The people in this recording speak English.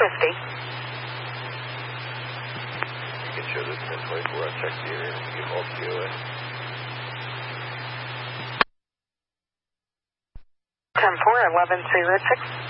1050. You can show this 1024. I'll check the area and give all COA. 10-4, 1106.